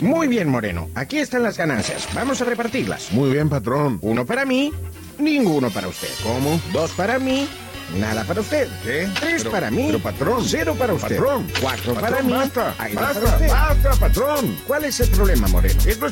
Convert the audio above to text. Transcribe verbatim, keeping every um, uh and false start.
Muy bien, Moreno. Aquí están las ganancias. Vamos a repartirlas. Muy bien, patrón. Uno para mí, ninguno para usted. ¿Cómo? Dos para mí, nada para usted. ¿Qué? Tres Pero- para mí, pero, patrón. cero para usted. Patrón. Cuatro Patrón, para mí, basta. ahí va Basta, para usted. basta, patrón. ¿Cuál es el problema, Moreno? Esto es